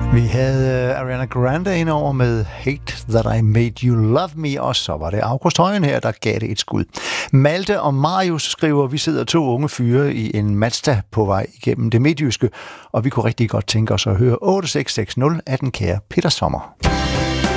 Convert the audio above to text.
Vi havde Ariana Grande ind over med Hate That I Made You Love Me, og så var det August Højen her, der gav det et skud. Malte og Marius skriver, vi sidder 2 unge fyre i en Mazda på vej igennem det midtjyske, og vi kunne rigtig godt tænke os at høre 8660 af den kære Peter Sommer.